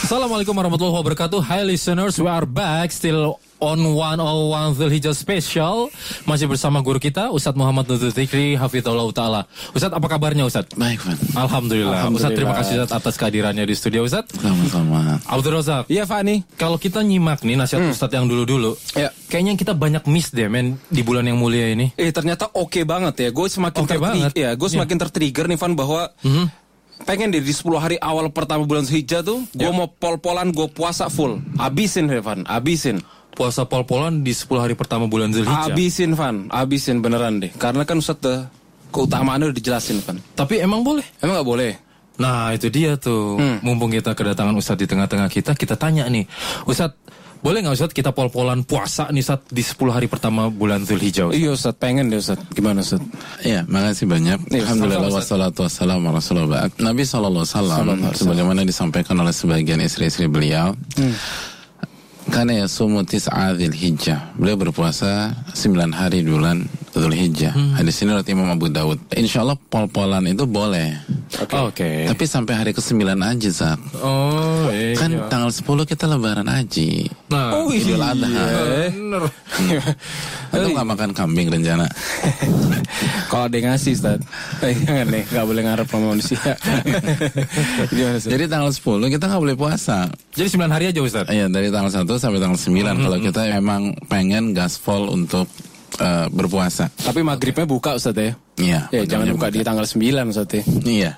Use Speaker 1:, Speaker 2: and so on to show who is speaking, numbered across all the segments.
Speaker 1: Assalamualaikum warahmatullahi wabarakatuh. Hi listeners, we are back still on 101 Dzulhijjah special. Masih bersama guru kita Ustadz Muhammad Nuzul Fikri Hafizahullah Ta'ala. Ustadz, apa kabarnya Ustadz?
Speaker 2: Baik, Fan.
Speaker 1: Alhamdulillah. Ustadz, terima kasih Ustadz atas kehadirannya di studio Ustadz.
Speaker 2: Sama-sama.
Speaker 1: Abdul Razak.
Speaker 3: Iya, Fani.
Speaker 1: Kalau kita nyimak nih nasihat Ustadz yang dulu-dulu,
Speaker 3: Ya.
Speaker 1: kayaknya kita banyak miss deh men di bulan yang mulia ini.
Speaker 3: Ternyata oke banget ya. Gue semakin semakin tertrigger nih, Van, bahwa pengen deh di 10 hari awal pertama bulan Dzulhijjah tuh gue mau pol-polan, gue puasa full. Abisin, Van, abisin.
Speaker 1: Puasa pol-polan di 10 hari pertama bulan Dzulhijjah.
Speaker 3: Abisin, Van, abisin beneran deh. Karena kan Ustadz keutamaannya udah dijelasin, Van.
Speaker 1: Tapi emang boleh?
Speaker 3: Emang gak boleh?
Speaker 1: Nah itu dia tuh. Mumpung kita kedatangan Ustadz di tengah-tengah kita tanya nih, Ustadz, boleh gak Ustadz kita pol-polan puasa nih Ustadz di 10 hari pertama bulan Dzulhijjah?
Speaker 3: Iya Ustadz, pengen deh Ustadz. Gimana Ustadz?
Speaker 2: Iya, makasih banyak. Alhamdulillah wassalatu wassalamu ala Rasulillah. Nabi SAW sebagaimana disampaikan oleh sebagian istri-istri beliau, karena ya sumutis Dzulhijjah, beliau berpuasa 9 hari di bulan Dzulhijjah. Hadis ini riwayat Imam Abu Daud. Insya Allah pol-polan itu boleh.
Speaker 1: Oke.
Speaker 2: Tapi sampai hari ke-9 aja, Zak.
Speaker 1: Oh iya.
Speaker 2: Kan tanggal 10 kita lebaran haji.
Speaker 1: Nah,
Speaker 2: Idul Adha.
Speaker 1: bener.
Speaker 2: Atau gak makan kambing rencana?
Speaker 3: Kalau ada yang ngasih Ustadz, jangan deh, gak boleh ngarep sama manusia.
Speaker 2: Jadi tanggal 10 kita gak boleh puasa.
Speaker 1: Jadi 9 hari aja Ustadz?
Speaker 2: Iya, dari tanggal 1 sampai tanggal 9 kalau kita emang pengen gaspol untuk berpuasa.
Speaker 3: Tapi maghribnya buka Ustadz ya?
Speaker 2: Iya.
Speaker 3: Ya jangan buka di tanggal 9 Ustadz ya?
Speaker 2: Iya.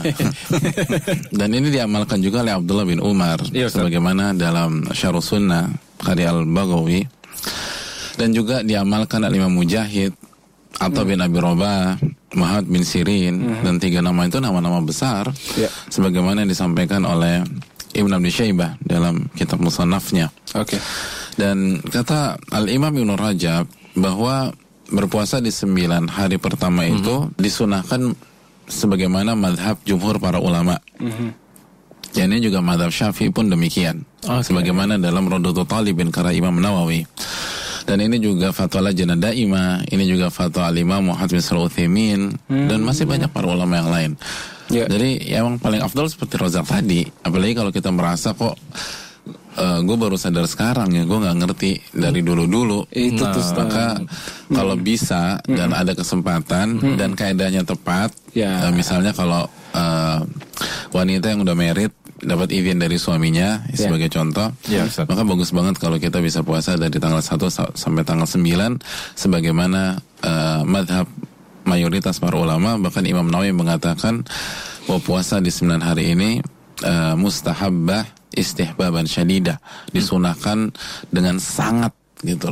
Speaker 2: Dan ini diamalkan juga oleh Abdullah bin Umar.
Speaker 1: Iya,
Speaker 2: sebagaimana dalam Syarh Sunnah karya Al-Baghawi. Dan juga diamalkan oleh Imam Mujahid, Atha bin Abi Rabah, Muhammad bin Sirin. Dan 3 nama itu nama-nama besar. Sebagaimana yang disampaikan oleh Ibn Abi Syaibah dalam kitab Musannafnya.
Speaker 3: Oke.
Speaker 2: Dan kata Al-Imam Ibn Rajab bahwa berpuasa di 9 hari pertama itu disunahkan sebagaimana madhab jumhur para ulama. Ya, ini juga madhab Syafi'i pun demikian. Sebagaimana dalam Rodotul Talibin karya Imam Nawawi. Dan ini juga fatwa Lajnah Daimah, ini juga fatwa Al-Imam Muhammad bin Shalih Al-Utsaimin, dan masih banyak para ulama yang lain. Jadi yang paling afdal seperti Razak tadi, apalagi kalau kita merasa kok gue baru sadar sekarang ya, gue nggak ngerti dari dulu-dulu.
Speaker 3: Itu tuh
Speaker 2: maka kalau bisa dan ada kesempatan dan kaedahnya tepat, misalnya kalau wanita yang udah married dapat izin dari suaminya sebagai contoh, maka bagus banget kalau kita bisa puasa dari tanggal 1 sampai tanggal 9 sebagaimana madhab mayoritas para ulama. Bahkan Imam Nawawi mengatakan bahwa puasa di 9 hari ini mustahabbah istihbaban syadidah, disunahkan dengan sangat gitu.